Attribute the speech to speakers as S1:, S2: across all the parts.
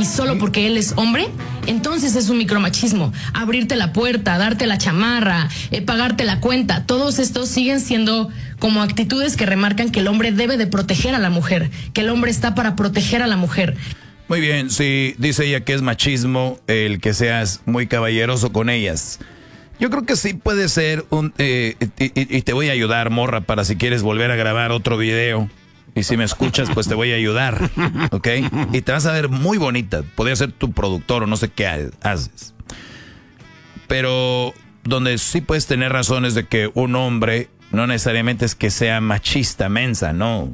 S1: solo porque él es hombre, entonces es un micromachismo. Abrirte la puerta, darte la chamarra, pagarte la cuenta, todos estos siguen siendo como actitudes que remarcan que el hombre debe de proteger a la mujer, que el hombre está para proteger a la mujer.
S2: Muy bien, sí, dice ella que es machismo el que seas muy caballeroso con ellas. Yo creo que sí puede ser y te voy a ayudar, morra, para si quieres volver a grabar otro video. Y si me escuchas, pues te voy a ayudar, ¿ok? Y te vas a ver muy bonita. Podría ser tu productor o no sé qué haces. Pero donde sí puedes tener razones de que un hombre no necesariamente es que sea machista, mensa, no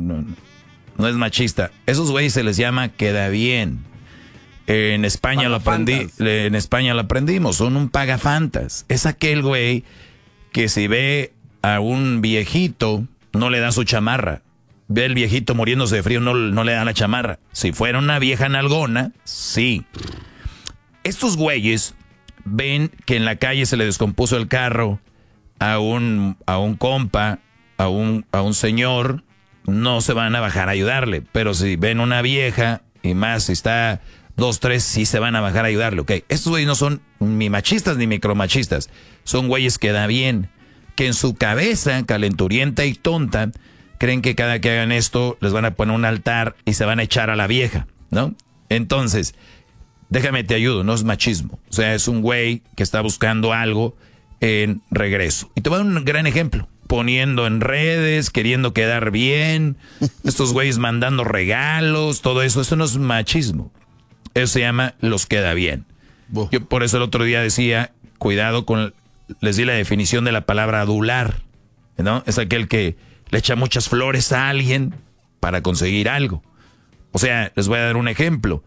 S2: es machista. Esos güeyes se les llama queda bien. En España lo aprendimos, son un pagafantas. Es aquel güey que si ve a un viejito, no le da su chamarra. Ve al viejito muriéndose de frío, no le da la chamarra. Si fuera una vieja nalgona, sí. Estos güeyes ven que en la calle se le descompuso el carro a un compa, a un señor, no se van a bajar a ayudarle. Pero si ven una vieja, y más si está 2, 3, sí se van a bajar a ayudarle, ¿ok? Estos güeyes no son ni machistas ni micromachistas. Son güeyes que da bien. Que en su cabeza, calenturienta y tonta, creen que cada que hagan esto, les van a poner un altar y se van a echar a la vieja, ¿no? Entonces, déjame te ayudo, no es machismo. O sea, es un güey que está buscando algo en regreso. Y te voy a dar un gran ejemplo. Poniendo en redes, queriendo quedar bien, estos güeyes mandando regalos, todo eso. Eso no es machismo. Eso se llama los queda bien. Yo por eso el otro día decía, cuidado con, les di la definición de la palabra adular, ¿no? Es aquel que le echa muchas flores a alguien para conseguir algo. O sea, les voy a dar un ejemplo.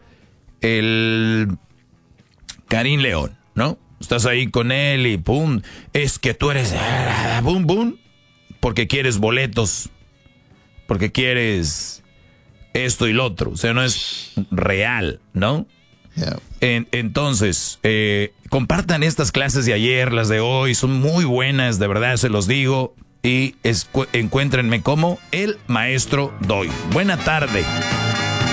S2: El Karim León, ¿no? Estás ahí con él y pum, es que tú eres boom, boom, porque quieres boletos, porque quieres esto y lo otro. O sea, no es real, ¿no? Yeah. Entonces, compartan estas clases de ayer, las de hoy, son muy buenas, de verdad, se los digo. Y encuéntrenme como el maestro Doy. Buena tarde.